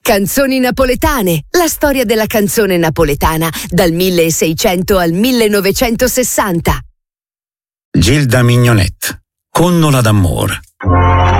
Canzoni napoletane, la storia della canzone napoletana dal 1600 al 1960. Gilda Mignonet, Connola d'amore.